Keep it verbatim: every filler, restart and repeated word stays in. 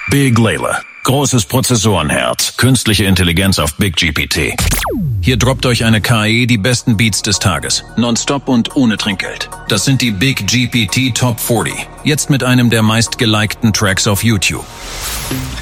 Big Layla. Großes Prozessorenherz. Künstliche Intelligenz auf Big G P T. Hier droppt euch eine K I die besten Beats des Tages. Nonstop und ohne Trinkgeld. Das sind die Big G P T Top vierzig. Jetzt mit einem der meistgelikten Tracks auf YouTube.